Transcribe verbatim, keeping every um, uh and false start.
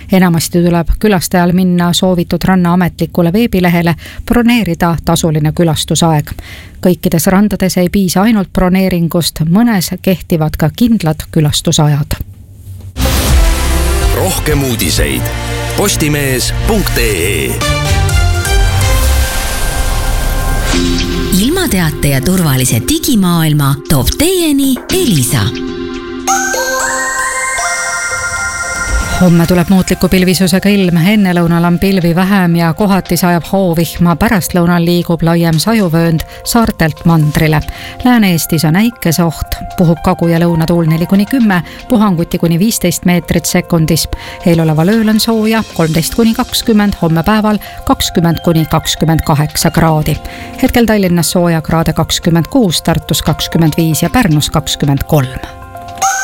enamasti tuleb külastajal minna soovitud ranna ametlikule veebilehele, broneerida tasuline külastusaeg. Kõikides randades ei piisa ainult broneeringust, mõnes kehtivad ka kindlad külastusajad. Rohkem uudiseid postimees punkt ee. Ilmateate ja turvalise digimaailma toob teieni Elisa. Homme tuleb muutliku pilvisusega ilm, ennelõunal on pilvi vähem ja kohati sajab hoovihma, pärastlõunal liigub laiem sajuvöönd saartelt mandrile. Lääne-Eestis on äikeseoht, puhub kagu- ja lõunatuul neli kuni kümme, puhanguti kuni viisteist meetrit sekundis. Eeloleval ööl on sooja kolmteist kuni kakskümmend, homme päeval kakskümmend kuni kakskümmend kaheksa kraadi. Hetkel Tallinnas sooja kraade kakskümmend kuus, Tartus kakskümmend viis ja Pärnus kakskümmend kolm.